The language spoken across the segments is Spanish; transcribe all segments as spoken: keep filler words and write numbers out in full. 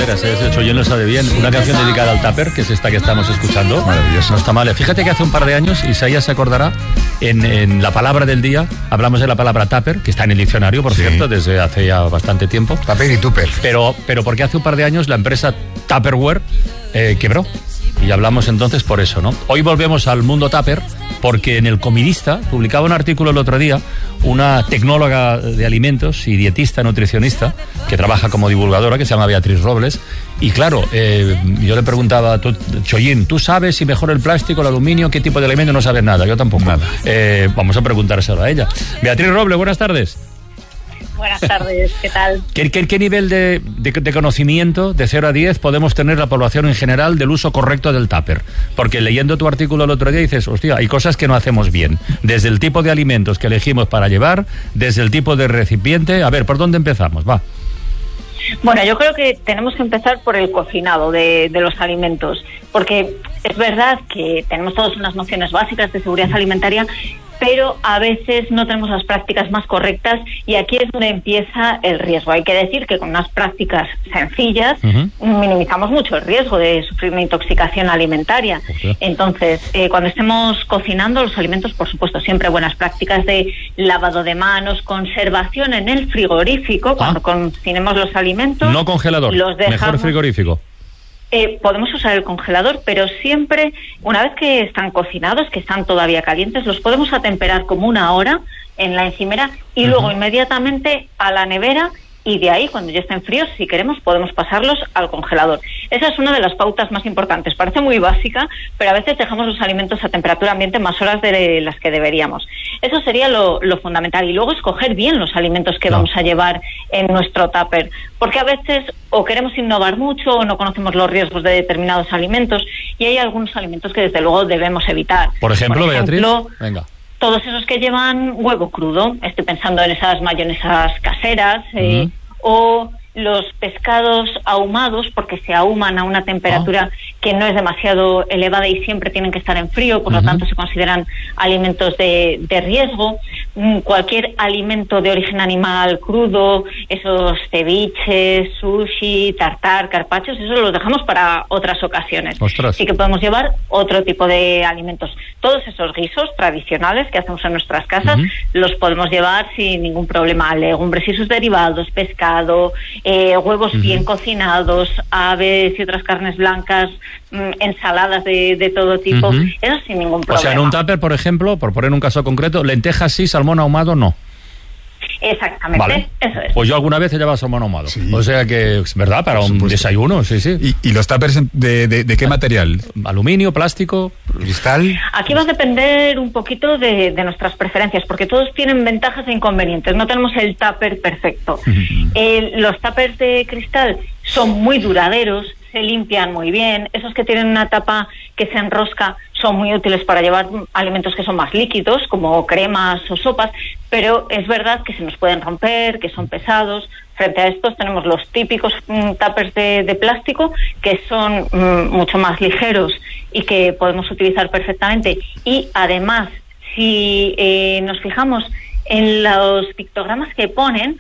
veras, ese Chollín lo sabe bien. Una canción dedicada al tupper, que es esta que estamos escuchando. Maravilloso. No está mal. Fíjate que hace un par de años, Isaías se acordará, en, en la palabra del día, hablamos de la palabra tupper, que está en el diccionario, por sí. cierto, desde hace ya bastante tiempo. Tupper y tupper. Pero, pero porque hace un par de años la empresa Tupperware eh, quebró. Y hablamos entonces por eso, ¿no? Hoy volvemos al mundo tupper, porque en El Comidista publicaba un artículo el otro día una tecnóloga de alimentos y dietista, nutricionista, que trabaja como divulgadora, que se llama Beatriz Robles. Y claro, eh, yo le preguntaba, tú, Chollín, ¿tú sabes si mejor el plástico, el aluminio, qué tipo de alimento? No sabes nada, yo tampoco. Nada. Eh, vamos a preguntárselo a ella. Beatriz Robles, buenas tardes. Buenas tardes, ¿qué tal? ¿Qué, qué, qué nivel de, de, de conocimiento, de cero a diez, podemos tener la población en general del uso correcto del tupper? Porque leyendo tu artículo el otro día dices, hostia, hay cosas que no hacemos bien. Desde el tipo de alimentos que elegimos para llevar, desde el tipo de recipiente. A ver, ¿por dónde empezamos? Va. Bueno, yo creo que tenemos que empezar por el cocinado de, de los alimentos, porque es verdad que tenemos todas unas nociones básicas de seguridad alimentaria, pero a veces no tenemos las prácticas más correctas y aquí es donde empieza el riesgo. Hay que decir que con unas prácticas sencillas uh-huh. minimizamos mucho el riesgo de sufrir una intoxicación alimentaria. Okay. Entonces, eh, cuando estemos cocinando los alimentos, por supuesto, siempre buenas prácticas de lavado de manos, conservación en el frigorífico, ah. cuando cocinemos los alimentos. No congelador, los dejamos, mejor frigorífico. Eh, podemos usar el congelador, pero siempre, una vez que están cocinados, que están todavía calientes, los podemos atemperar como una hora en la encimera y uh-huh. luego inmediatamente a la nevera, y de ahí, cuando ya estén fríos, si queremos, podemos pasarlos al congelador. Esa es una de las pautas más importantes. Parece muy básica, pero a veces dejamos los alimentos a temperatura ambiente más horas de las que deberíamos. Eso sería lo, lo fundamental. Y luego escoger bien los alimentos que no. vamos a llevar en nuestro tupper. Porque a veces o queremos innovar mucho o no conocemos los riesgos de determinados alimentos y hay algunos alimentos que desde luego debemos evitar. Por ejemplo, Por ejemplo Beatriz, venga. Todos esos que llevan huevo crudo, estoy pensando en esas mayonesas caseras, uh-huh. eh, o los pescados ahumados, porque se ahuman a una temperatura oh. que no es demasiado elevada y siempre tienen que estar en frío, por uh-huh. lo tanto se consideran alimentos de, de riesgo. Cualquier alimento de origen animal crudo, esos ceviches, sushi, tartar, carpachos, eso los dejamos para otras ocasiones. Ostras. Sí que podemos llevar otro tipo de alimentos. Todos esos guisos tradicionales que hacemos en nuestras casas, uh-huh. los podemos llevar sin ningún problema. Legumbres y sus derivados, pescado, Eh, huevos uh-huh. bien cocinados, aves y otras carnes blancas, mmm, ensaladas de, de todo tipo, uh-huh. eso sin ningún problema. O sea, en un tupper, por ejemplo, por poner un caso concreto, lentejas sí, salmón ahumado no. Exactamente, vale. eso es. Pues yo alguna vez he llevado salmón ahumado. Sí. O sea que es verdad, para un desayuno, sí, sí. ¿Y, y los tuppers de, de, de qué material? Aluminio, plástico, cristal. Aquí va a depender un poquito de, de nuestras preferencias, porque todos tienen ventajas e inconvenientes. No tenemos el tupper perfecto. Uh-huh. eh, los tuppers de cristal son muy duraderos, se limpian muy bien. Esos que tienen una tapa que se enrosca son muy útiles para llevar alimentos que son más líquidos, como cremas o sopas, pero es verdad que se nos pueden romper, que son pesados. Frente a estos tenemos los típicos mm, tuppers de, de plástico, que son mm, mucho más ligeros y que podemos utilizar perfectamente. Y además, si eh, nos fijamos en los pictogramas que ponen,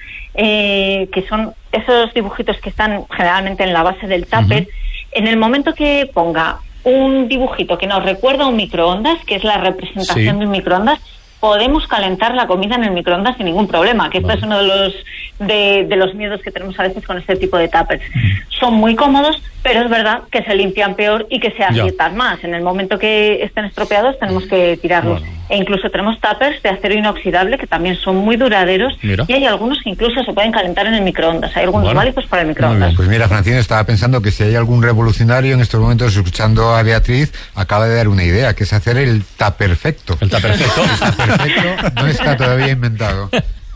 eh, que son esos dibujitos que están generalmente en la base del tupper, uh-huh. en el momento que ponga un dibujito que nos recuerda a un microondas, que es la representación sí. de un microondas, podemos calentar la comida en el microondas sin ningún problema, que vale. Esto es uno de los de, de los miedos que tenemos a veces con este tipo de tuppers. Mm. Son muy cómodos, pero es verdad que se limpian peor y que se agrietan más. En el momento que estén estropeados tenemos que tirarlos. Bueno. E incluso tenemos tuppers de acero inoxidable que también son muy duraderos. Mira. Y hay algunos que incluso se pueden calentar en el microondas. Hay algunos bueno. válidos para el microondas. Pues mira, Francina, estaba pensando que si hay algún revolucionario en estos momentos escuchando a Beatriz, acaba de dar una idea, que es hacer el tupperfecto. El tupperfecto. El tupperfecto no está todavía inventado.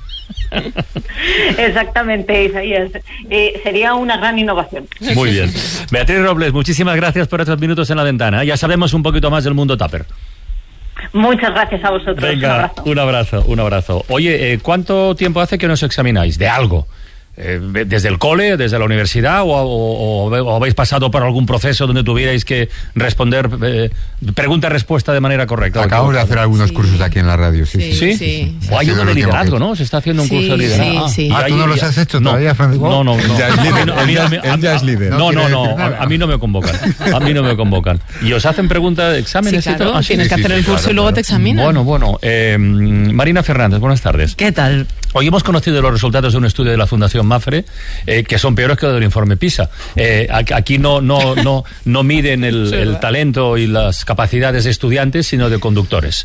Exactamente, Isaías. Eh, sería una gran innovación. Muy bien. Beatriz Robles, muchísimas gracias por estos minutos en la ventana. Ya sabemos un poquito más del mundo tupper. Muchas gracias a vosotros. Venga, un abrazo. Un abrazo, un abrazo. Oye, eh, ¿cuánto tiempo hace que nos examináis? De algo. eh, desde el cole, desde la universidad, o, o, o, o habéis pasado por algún proceso donde tuvierais que responder eh, pregunta-respuesta de manera correcta? Acabamos de hacer algunos sí. cursos aquí en la radio, sí. Sí, ¿Sí? sí. sí. O hay uno de liderazgo, ¿no? Se está haciendo un sí, curso de liderazgo. Sí, sí. Ah, ¿tú no los has hecho no, todavía, Francisco? No, no, no. Ya es líder. A mí, a mí, a mí, Él ya es líder. No, no, no. no A, a mí no me convocan. A mí no me convocan. ¿Y os hacen preguntas, exámenes? Sí, claro. y todo? Ah, sí, Tienes sí, que sí, hacer sí, el curso claro, y luego claro. te examinan. Bueno, bueno. Eh, Marina Fernández, buenas tardes. ¿Qué tal? Hoy hemos conocido los resultados de un estudio de la Fundación Mapfre, eh, que son peores que los del informe PISA. Eh, aquí no, no, no, no miden el, sí, el talento y las capacidades de estudiantes, sino de conductores.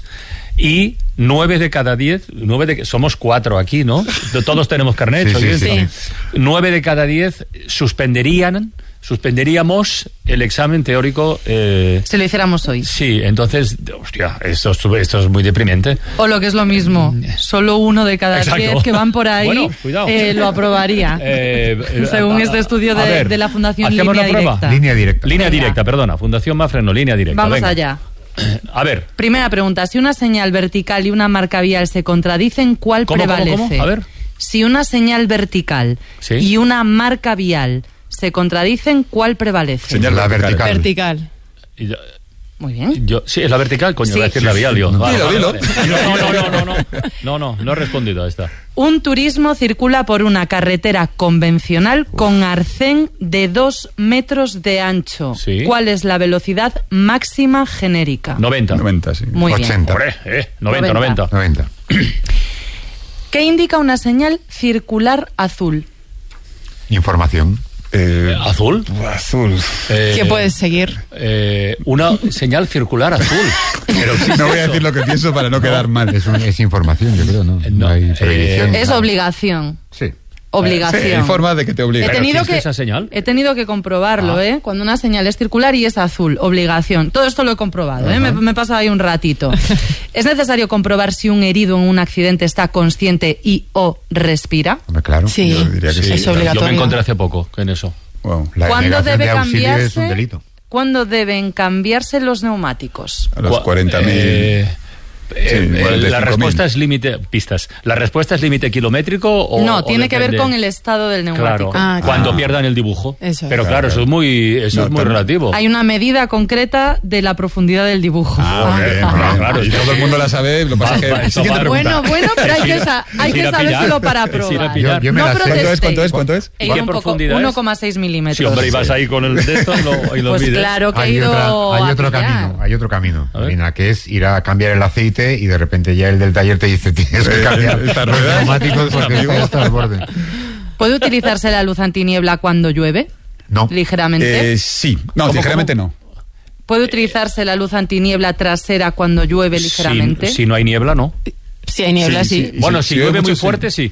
Y nueve de cada diez, nueve de, somos cuatro aquí, ¿no? Todos tenemos carnet, sí, sí, sí. Nueve de cada diez suspenderían, suspenderíamos el examen teórico. Eh, si lo hiciéramos hoy. Sí, entonces, hostia, esto, esto es muy deprimente. O lo que es lo mismo, solo uno de cada Exacto. diez que van por ahí bueno, cuidado. Eh, lo aprobaría. Eh, según a, este estudio de, ver, de la Fundación Línea Directa. Línea Directa. Línea Venga. Directa, perdona. Fundación Mapfre, no, Línea Directa. Vamos Venga. allá. A ver. Primera pregunta. Si una señal vertical y una marca vial se contradicen, ¿cuál ¿Cómo, prevalece? cómo, cómo? A ver. Si una señal vertical ¿Sí? y una marca vial se contradicen, ¿cuál prevalece? Señal la vertical. Vertical. Y yo, Muy bien. yo, sí, es la vertical, coño, Sí. voy a decir la vial yo. No, Vale, dilo, vale, dilo. vale. No, no, no, no, no, no, no, no he respondido a esta. Un turismo circula por una carretera convencional con arcén de dos metros de ancho. Sí. ¿Cuál es la velocidad máxima genérica? noventa. noventa, sí. Muy bien. ochenta. Hombre, eh, noventa, noventa. noventa. noventa. ¿Qué indica una señal circular azul? Información. Eh, ¿Azul? Azul. Eh, ¿Qué puedes seguir? Eh, una señal circular azul. Pero ¿qué es No voy a eso? decir lo que pienso para no quedar mal. Es, un- es información, yo creo, ¿no? No, hay eh, predilección. Es obligación. Sí. Obligación. Sí, hay forma de que te obligue. He ¿Pero tenido, existe que, esa señal? he tenido que comprobarlo, Ah. ¿eh? Cuando una señal es circular y es azul, obligación. Todo esto lo he comprobado, ¿eh? Me, me he pasado ahí un ratito. ¿Es necesario comprobar si un herido en un accidente está consciente y o respira? Hombre, claro. Sí. Yo diría que Sí, sí. es Yo obligatorio. me encontré hace poco en eso. Wow. La ¿Cuándo denegación debe de auxilio cambiarse? es un delito. ¿Cuándo deben cambiarse los neumáticos? A los Cua- cuarenta mil. eh, eh, Sí, eh, cuarenta y la cinco respuesta mil. es límite, pistas. ¿La respuesta es límite kilométrico o no, o tiene que ver depende? con el estado del neumático. Claro, Ah, cuando claro. pierdan el dibujo. Eso. Pero claro, Claro. eso es muy, eso No, es muy también. relativo. Hay una medida concreta de la profundidad del dibujo. Ah, bien, Ah, bien. claro, Y es que todo el sí. mundo la sabe, lo que pasa es Va, va, que... esto Siguiente va. pregunta. Bueno, bueno, pero hay Es que, ir- sa- hay es que ir a sabérselo pillar. para Es ir a probar. pillar. Yo, yo me No la sé. protestéis. ¿Cuánto es? ¿Cuánto es? He ¿Qué ido un poco, profundidad es? uno coma seis milímetros. Sí, hombre, y vas ahí con el de esto y lo, y lo Pues mides. claro que he Hay, ido otra- hay a otro pillar. camino, hay otro camino, A ver. Marina, que es ir a cambiar el aceite y de repente ya el del taller te dice tienes que cambiar Esta los rueda. neumáticos porque está hasta el borde. ¿Puede utilizarse la luz antiniebla cuando llueve? No. Ligeramente. Eh, sí. No, ¿Cómo, ligeramente no. ¿Puede utilizarse la luz antiniebla trasera cuando llueve ligeramente? Si, si no hay niebla, no. Si hay niebla, Sí, sí. sí. Bueno, si si llueve llueve muy mucho, sí. fuerte, sí.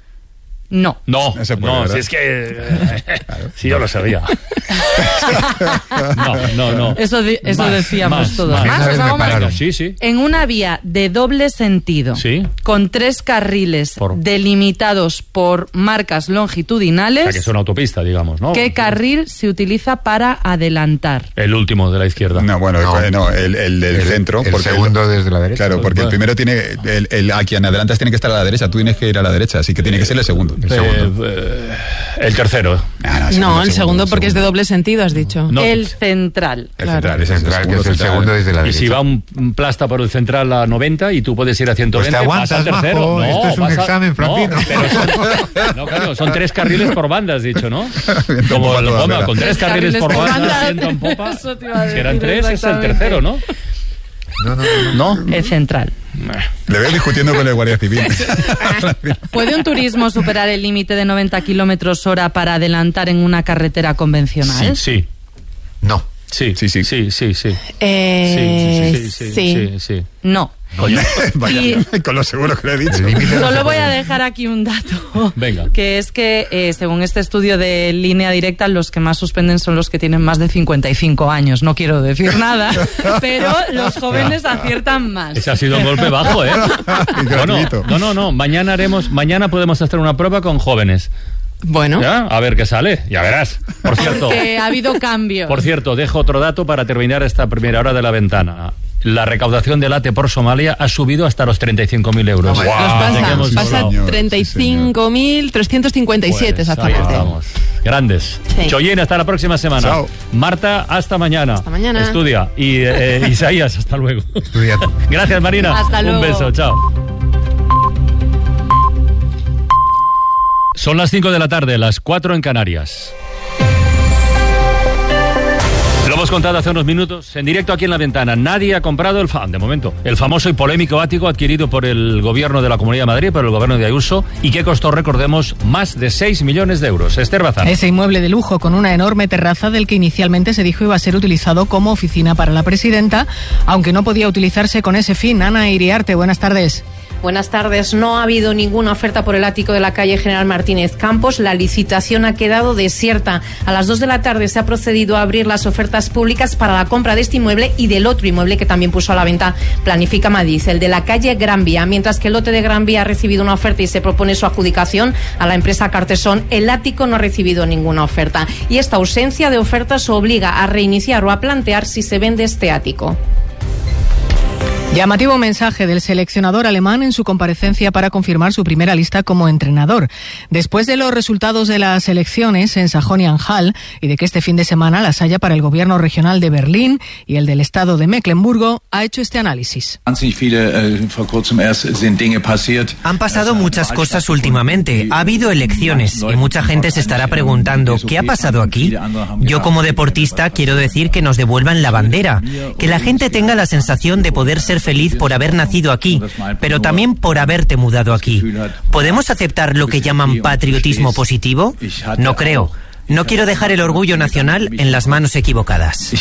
No. No, No se puede, no, ¿verdad? si es que... sí, yo lo sabía. no, no, no. Eso, di- eso Más, decíamos más, todos. más. Más, Esa os vez hago me más. pararon. Sí, sí. En una vía de doble sentido, Sí. con tres carriles Por- delimitados por marcas O longitudinales, sea, que es una autopista, digamos, ¿no? ¿qué carril se utiliza para adelantar? El último de la izquierda. No, bueno, No. eh, no, el, el del El- centro. el porque segundo desde la derecha. Claro, porque el Bueno. primero tiene. El, el, a quien adelantas tiene que estar a la derecha, tú tienes que ir a la derecha, así que tiene que ser el segundo. El Eh, segundo. eh, el tercero. Ah, No, el segundo porque es de doble sentido, has dicho. No. El central. El Claro. central, ese El central, que es el central. segundo desde la Y derecha. si va un, un plasta por el central a noventa y tú puedes ir a ciento Pues veinte, te aguantas, vas al tercero. majo, No, esto es un vas a- examen, Francino. No, pero son, no, claro, son tres carriles por banda, has dicho, ¿no? Viento Como popa el toda Goma, vela. con tres carriles por banda, ciento en popa. Eso te iba a Si eran decir, tres, es el exactamente. tercero, ¿no? No, no, no, no. ¿No? El central. Le veo discutiendo con el Guardia Civil. ¿Puede un turismo superar el límite de noventa kilómetros hora para adelantar en una carretera convencional? Sí, No. sí, Sí, sí. sí, sí, sí. Eh, Sí, sí, sí, sí, sí, sí. No. Coño. Vaya, con lo seguro que lo he dicho. El límite no Solo se voy a puede. dejar aquí un dato. Venga. Que es que, eh, según este estudio de línea directa, los que más suspenden son los que tienen más de cincuenta y cinco años. No quiero decir nada, pero los jóvenes aciertan más. Ese ha sido un golpe bajo, ¿eh? Y Bueno, gratuito. no, no, no. Mañana haremos, mañana podemos hacer una prueba con jóvenes. Bueno, ¿Ya? A ver qué sale. Ya verás. Por cierto. Que ha habido cambios. Por cierto, dejo otro dato para terminar esta primera hora de la ventana. la recaudación del A T E por Somalia ha subido hasta los treinta y cinco mil euros. Wow. Nos pasa, pasa treinta y cinco mil trescientos cincuenta y siete pues, exactamente. Vamos. Grandes. Sí. Choyín, hasta la próxima semana. Chao. Marta, hasta mañana. Hasta mañana. Estudia. Y eh, Isaías, hasta luego. Estudia. Gracias, Marina. Hasta luego. Un beso, chao. Son las cinco de la tarde, las cuatro en Canarias. Lo hemos contado hace unos minutos, en directo aquí en La Ventana. Nadie ha comprado, el fa- de momento, el famoso y polémico ático adquirido por el gobierno de la Comunidad de Madrid, por el gobierno de Ayuso, y que costó, recordemos, más de seis millones de euros. Esther Bazán. Ese inmueble de lujo con una enorme terraza del que inicialmente se dijo iba a ser utilizado como oficina para la presidenta, aunque no podía utilizarse con ese fin. Ana Iriarte, buenas tardes. Buenas tardes. No ha habido ninguna oferta por el ático de la calle General Martínez Campos. La licitación ha quedado desierta. A las dos de la tarde se ha procedido a abrir las ofertas públicas para la compra de este inmueble y del otro inmueble que también puso a la venta Planifica Madrid, el de la calle Gran Vía. Mientras que el lote de Gran Vía ha recibido una oferta y se propone su adjudicación a la empresa Cartesón, el ático no ha recibido ninguna oferta. Y esta ausencia de ofertas obliga a reiniciar o a plantear si se vende este ático. Llamativo mensaje del seleccionador alemán en su comparecencia para confirmar su primera lista como entrenador. Después de los resultados de las elecciones en Sajonia-Anhalt y de que este fin de semana las haya para el gobierno regional de Berlín y el del estado de Mecklemburgo, ha hecho este análisis. Han pasado muchas cosas últimamente. Ha habido elecciones y mucha gente se estará preguntando ¿qué ha pasado aquí? Yo como deportista quiero decir que nos devuelvan la bandera, que la gente tenga la sensación de poder ser feliz por haber nacido aquí, pero también por haberte mudado aquí. ¿Podemos aceptar lo que llaman patriotismo positivo? No creo. No quiero dejar el orgullo nacional en las manos equivocadas.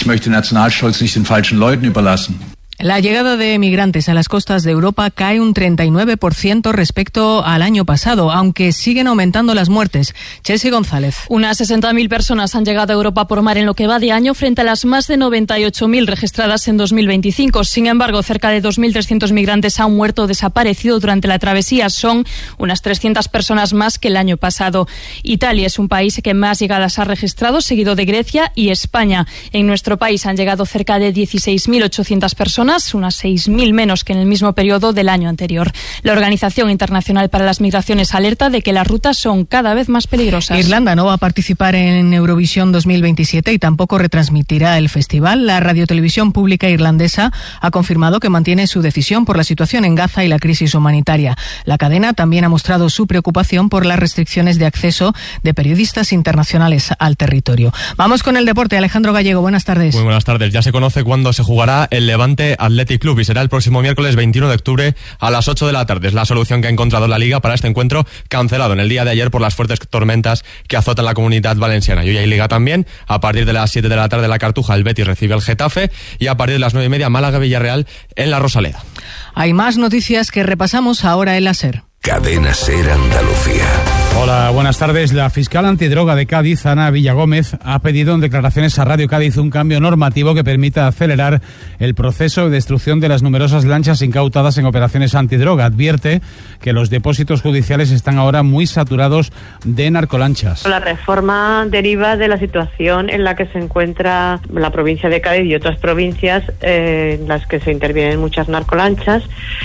La llegada de migrantes a las costas de Europa cae un treinta y nueve por ciento respecto al año pasado, aunque siguen aumentando las muertes. Chelsea González. Unas sesenta mil personas han llegado a Europa por mar en lo que va de año, frente a las más de noventa y ocho mil registradas en dos mil veinticinco. Sin embargo, cerca de dos mil trescientos migrantes han muerto o desaparecido durante la travesía. Son unas trescientas personas más que el año pasado. Italia es un país que más llegadas ha registrado, seguido de Grecia y España. En nuestro país han llegado cerca de dieciséis mil ochocientas personas, unas seis mil menos que en el mismo periodo del año anterior. La Organización Internacional para las Migraciones alerta de que las rutas son cada vez más peligrosas. Irlanda no va a participar en Eurovisión dos mil veintisiete y tampoco retransmitirá el festival. La radiotelevisión pública irlandesa ha confirmado que mantiene su decisión por la situación en Gaza y la crisis humanitaria. La cadena también ha mostrado su preocupación por las restricciones de acceso de periodistas internacionales al territorio. Vamos con el deporte. Alejandro Gallego, buenas tardes. Muy buenas tardes. Ya se conoce cuándo se jugará el Levante Athletic Club y será el próximo miércoles veintiuno de octubre a las ocho de la tarde. Es la solución que ha encontrado la Liga para este encuentro, cancelado en el día de ayer por las fuertes tormentas que azotan la Comunidad Valenciana. Y hoy hay Liga también. A partir de las siete de la tarde la Cartuja, el Betis recibe al Getafe, y a partir de las nueve y media Málaga-Villarreal en la Rosaleda. Hay más noticias que repasamos ahora en la SER. Cadena SER Andalucía. Hola, buenas tardes. La fiscal antidroga de Cádiz, Ana Villagómez, ha pedido en declaraciones a Radio Cádiz un cambio normativo que permita acelerar el proceso de destrucción de las numerosas lanchas incautadas en operaciones antidroga. Advierte que los depósitos judiciales están ahora muy saturados de narcolanchas. La reforma deriva de la situación en la que se encuentra la provincia de Cádiz y otras provincias eh, en las que se intervienen muchas narcolanchas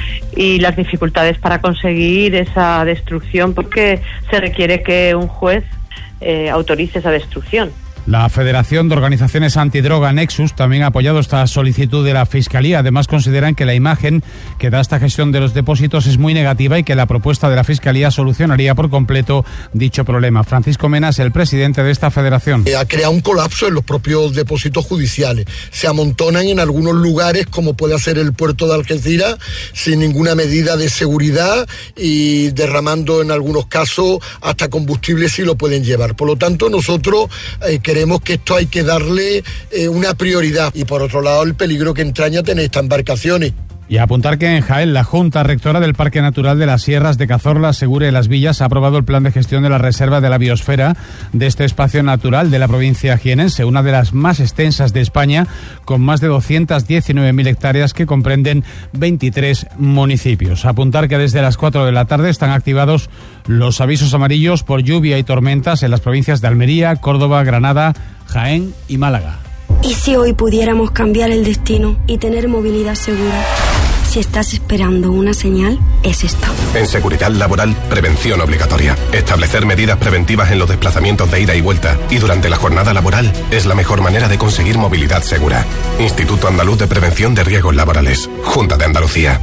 y las dificultades para conseguir esa destrucción, porque se requiere que un juez eh, autorice esa destrucción. La Federación de Organizaciones Antidroga Nexus también ha apoyado esta solicitud de la Fiscalía. Además, consideran que la imagen que da esta gestión de los depósitos es muy negativa y que la propuesta de la Fiscalía solucionaría por completo dicho problema. Francisco Menas, el presidente de esta federación. Ha creado un colapso en los propios depósitos judiciales. Se amontonan en algunos lugares, como puede ser el puerto de Algeciras, sin ninguna medida de seguridad y derramando en algunos casos hasta combustible si lo pueden llevar. Por lo tanto, nosotros eh, que Creemos que esto hay que darle eh, una prioridad y por otro lado el peligro que entraña tener estas embarcaciones. Y a apuntar que en Jaén la Junta Rectora del Parque Natural de las Sierras de Cazorla, Segura y Las Villas ha aprobado el plan de gestión de la Reserva de la Biosfera de este espacio natural de la provincia jienense, una de las más extensas de España, con más de doscientas diecinueve mil hectáreas que comprenden veintitrés municipios. A apuntar que desde las cuatro de la tarde están activados los avisos amarillos por lluvia y tormentas en las provincias de Almería, Córdoba, Granada, Jaén y Málaga. ¿Y si hoy pudiéramos cambiar el destino y tener movilidad segura? Si estás esperando una señal, es esta. En Seguridad Laboral, prevención obligatoria. Establecer medidas preventivas en los desplazamientos de ida y vuelta y durante la jornada laboral es la mejor manera de conseguir movilidad segura. Instituto Andaluz de Prevención de Riesgos Laborales. Junta de Andalucía.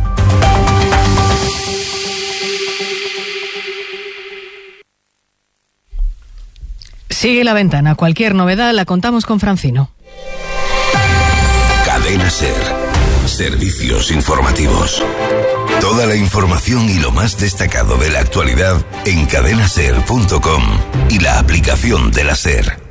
Sigue La Ventana. Cualquier novedad la contamos con Francino. Cadena SER. Servicios informativos. Toda la información y lo más destacado de la actualidad en cadena ser punto com y la aplicación de la SER.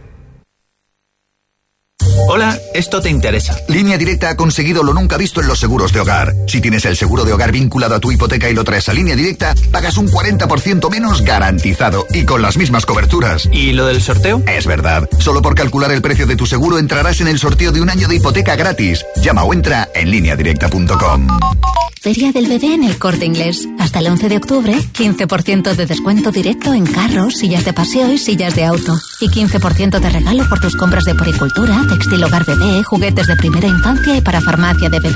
Hola, esto te interesa. Línea Directa ha conseguido lo nunca visto en los seguros de hogar. Si tienes el seguro de hogar vinculado a tu hipoteca y lo traes a Línea Directa, pagas un cuarenta por ciento menos garantizado y con las mismas coberturas. ¿Y lo del sorteo? Es verdad. Solo por calcular el precio de tu seguro entrarás en el sorteo de un año de hipoteca gratis. Llama o entra en línea directa punto com. Feria del Bebé en El Corte Inglés. Hasta el once de octubre, quince por ciento de descuento directo en carros, sillas de paseo y sillas de auto. Y quince por ciento de regalo por tus compras de poricultura, textil hogar bebé, juguetes de primera infancia y para farmacia de bebé.